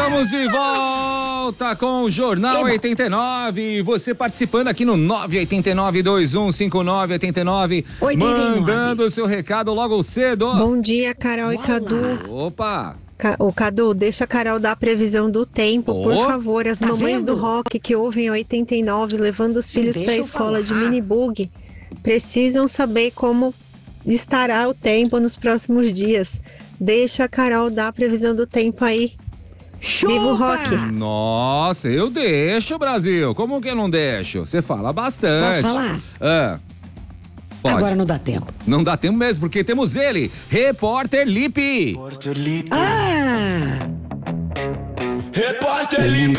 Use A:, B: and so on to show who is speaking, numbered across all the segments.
A: Estamos de volta com o Jornal 89. Você participando aqui no 989-2159-89. Mandando o seu recado logo cedo.
B: Bom dia, Carol e Cadu.
A: Opa!
B: Ô, Cadu, deixa a Carol dar a previsão do tempo, por favor. As mamães do rock que ouvem 89, levando os filhos para a escola de minibug, precisam saber como estará o tempo nos próximos dias. Deixa a Carol dar a previsão do tempo aí.
C: Chupa!
B: Viva o rock!
A: Nossa, eu deixo, Brasil. Como que eu não deixo? Você fala bastante.
C: Posso falar?
A: Pode.
C: Agora não dá tempo.
A: Não dá tempo mesmo, porque temos ele, Repórter Lipe.
D: Repórter Lipe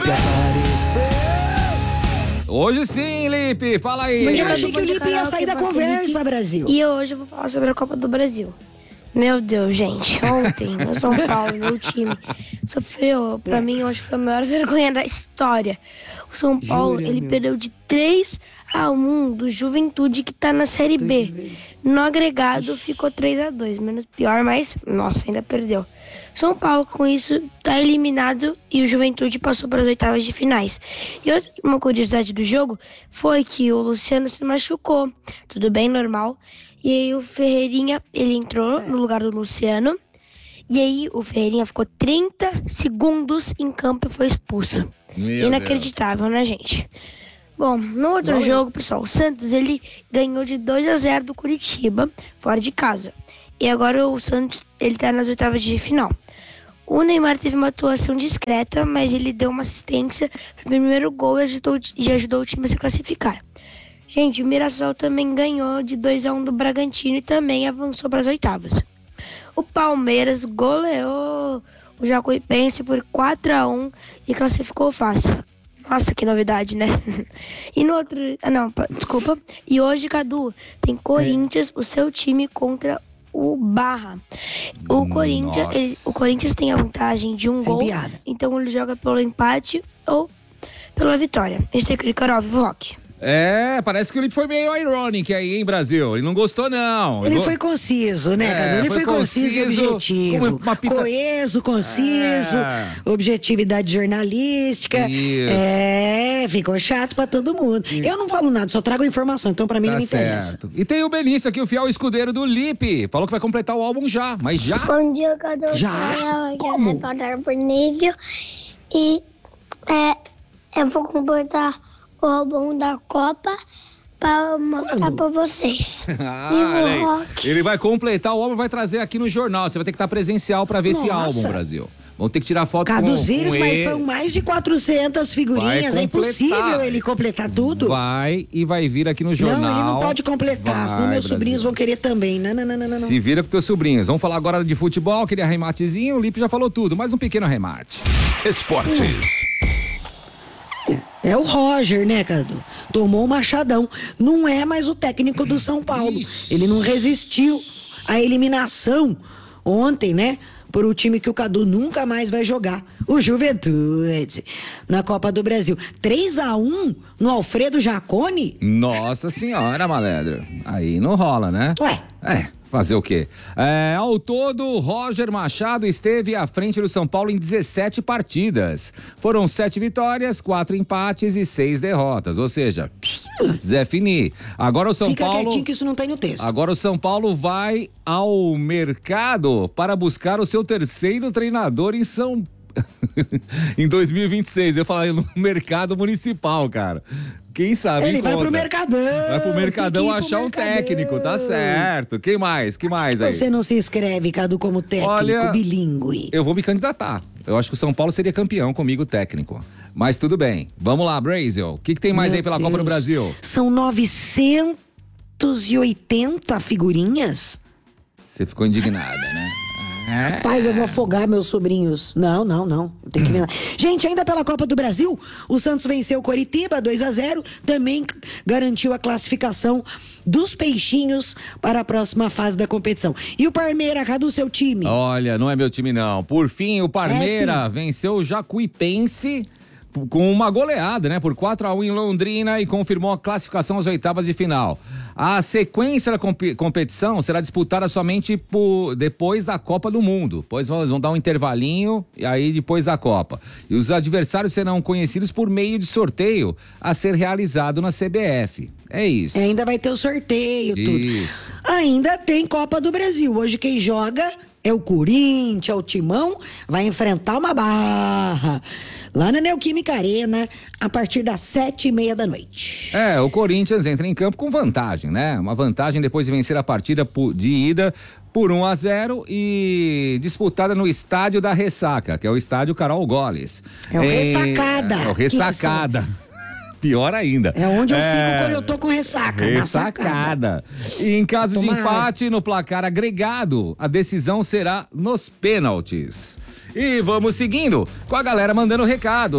A: Hoje sim, Lipe, fala aí.
C: Eu achei que o Lipe ia sair da conversa, Brasil.
E: E hoje eu vou falar sobre a Copa do Brasil. Meu Deus, gente, ontem o São Paulo, meu time, sofreu, pra mim, hoje foi a maior vergonha da história. O São Paulo, ele perdeu de 3-1 do Juventude, que tá na Série B. No agregado, ficou 3-2, menos pior, mas, nossa, ainda perdeu. São Paulo, com isso, tá eliminado e o Juventude passou para as oitavas de finais. E uma curiosidade do jogo foi que o Luciano se machucou, tudo bem, normal. E aí o Ferreirinha, ele entrou no lugar do Luciano. E aí o Ferreirinha ficou 30 segundos em campo e foi expulso. Inacreditável, né, gente? Bom, no outro jogo, pessoal, o Santos, ele ganhou de 2-0 do Curitiba, fora de casa. E agora o Santos, ele tá nas oitavas de final. O Neymar teve uma atuação discreta, mas ele deu uma assistência pro primeiro gol e ajudou o time a se classificar. Gente, o Mirassol também ganhou de 2-1 do Bragantino e também avançou para as oitavas. O Palmeiras goleou o Jacuipense por 4-1 e classificou fácil. Nossa, que novidade, né? E no outro... desculpa. E hoje, Cadu, tem Corinthians, o seu time, contra o Barra. O Corinthians tem a vantagem de um gol.
C: Piada.
E: Então ele joga pelo empate ou pela vitória. Esse é o Carol, vivo rock.
A: Parece que ele foi meio irônico aí, hein, Brasil? Ele não gostou, não.
C: Ele foi conciso, né, Cadu? Ele foi conciso e objetivo. Coeso, conciso, objetividade jornalística.
A: Isso.
C: Ficou chato pra todo mundo. Eu não falo nada, só trago informação, então pra mim não me interessa.
A: Certo. E tem o Benício aqui, o fiel escudeiro do Lipe. Falou que vai completar o álbum já, mas já?
F: Bom dia, Cadu.
C: Já?
F: Como? Repórter Benício. E eu vou completar o álbum da Copa para mostrar para vocês.
A: Ele vai completar o álbum, vai trazer aqui no jornal. Você vai ter que estar presencial para ver esse álbum, Brasil. Vão ter que tirar foto com
C: Vírus, mas
A: ele.
C: são mais de 400 figurinhas. É impossível ele completar tudo.
A: Vai vir aqui no jornal.
C: Não, ele não pode completar, senão meus sobrinhos vão querer também. Não.
A: Se vira com teus sobrinhos. Vamos falar agora de futebol, aquele arrematezinho. O Lipe já falou tudo, mais um pequeno arremate.
D: Esportes.
C: É o Roger, né, Cadu? Tomou um machadão. Não é mais o técnico do São Paulo. Ele não resistiu à eliminação ontem, né? Por um time que o Cadu nunca mais vai jogar. O Juventude. Na Copa do Brasil. 3-1 no Alfredo Jaconi?
A: Nossa senhora, malandro. Aí não rola, né? Fazer o quê? Ao todo, Roger Machado esteve à frente do São Paulo em 17 partidas. Foram 7 vitórias, 4 empates e 6 derrotas. Ou seja, Zé Fini. Agora o São
C: Fica
A: Paulo...
C: quietinho que isso não tá aí no texto.
A: Agora o São Paulo vai ao mercado para buscar o seu terceiro treinador em em 2026. Eu falei no mercado municipal, cara. Quem sabe
C: Ele vai pro Mercadão.
A: Vai pro Mercadão achar um técnico, tá certo. Quem mais? Que mais aí?
C: Você não se inscreve, Cadu, como técnico bilíngue?
A: Eu vou me candidatar. Eu acho que o São Paulo seria campeão comigo técnico. Mas tudo bem. Vamos lá, Brasil. O que tem mais aí pela Copa do Brasil?
C: São 980 figurinhas?
A: Você ficou indignada, né?
C: Rapaz, eu vou afogar meus sobrinhos. Não. Eu tenho que ver lá. Gente, ainda pela Copa do Brasil, o Santos venceu o Coritiba 2-0. Também garantiu a classificação dos peixinhos para a próxima fase da competição. E o Parmeira, cadê o seu time?
A: Olha, não é meu time não. Por fim, o Parmeira venceu o Jacuipense com uma goleada, né? Por 4-1 em Londrina e confirmou a classificação às oitavas de final. A sequência da competição será disputada somente depois da Copa do Mundo. Depois eles vão dar um intervalinho e aí depois da Copa. E os adversários serão conhecidos por meio de sorteio a ser realizado na CBF. É isso.
C: Ainda vai ter o sorteio, tudo.
A: Isso.
C: Ainda tem Copa do Brasil. Hoje quem joga é o Corinthians, é o Timão, vai enfrentar uma Barra. Lá na Neoquímica Arena, a partir das 7:30 da noite.
A: O Corinthians entra em campo com vantagem, né? Uma vantagem depois de vencer a partida de ida por 1-0 e disputada no estádio da Ressaca, que é o estádio Carol Goles.
C: É o Ressacada.
A: É o Ressacada. Pior ainda.
C: É onde eu fico quando eu tô com ressaca.
A: Ressacada. E em caso de empate no placar agregado, a decisão será nos pênaltis. E vamos seguindo com a galera mandando recado.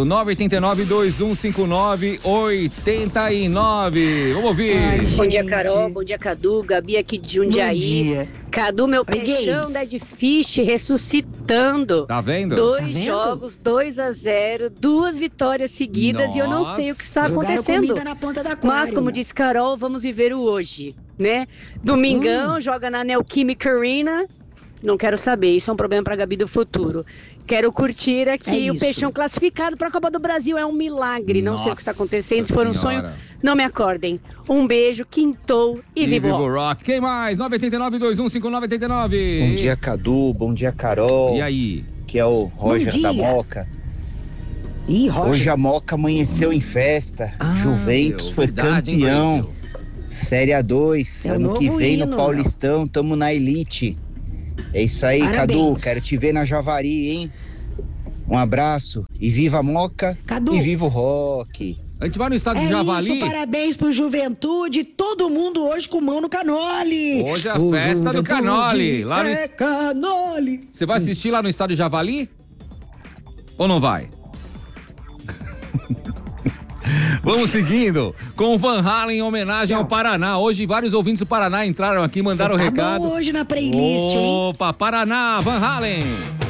A: 989-2159-89. Vamos ouvir.
G: Ai, bom dia, Carol. Bom dia, Cadu. Gabi aqui de Jundiaí.
C: Bom dia.
G: Cadu, meu peixão Dead Fish ressuscitando.
A: Tá vendo?
G: 2 jogos, 2-0, 2 vitórias seguidas.
A: Nossa.
G: E eu não sei o que está acontecendo.
C: Comida na ponta da aquário.
G: Mas, como disse Carol, vamos viver o hoje, né? Domingão, joga na Neoquímica Arena. Não quero saber, isso é um problema pra Gabi do futuro. Quero curtir aqui o Peixão classificado pra Copa do Brasil. É um milagre, não sei o que está acontecendo. Se for um sonho, não me acordem. Um beijo, quintou e viva o rock.
A: Quem mais? 989-2159-89.
H: Bom dia, Cadu. Bom dia, Carol.
A: E aí?
H: Que é o Roger da Moca.
C: Ih, Roger.
H: Hoje a Moca amanheceu em festa. Juventus foi campeão. Série A2. Ano que vem no Paulistão, tamo na elite. É isso aí, parabéns. Cadu, quero te ver na Javari, hein? Um abraço e viva a Moca, Cadu. E viva o rock.
A: A gente vai no estádio de Javali.
C: Isso, parabéns pro Juventude, todo mundo hoje com mão no canole.
A: Hoje é a festa do canole. Lá no...
C: canole.
A: Você vai assistir lá no estádio de Javali? Ou não vai? Vamos seguindo com o Van Halen em homenagem ao Paraná. Hoje vários ouvintes do Paraná entraram aqui, mandaram o recado.
C: Bom hoje na playlist, hein?
A: Opa, Paraná, Van Halen.